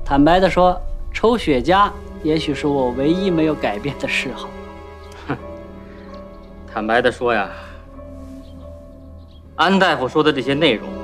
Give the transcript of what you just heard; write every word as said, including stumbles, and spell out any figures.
坦白的说，抽雪茄也许是我唯一没有改变的嗜好。 哼，坦白的说呀，安大夫说的这些内容。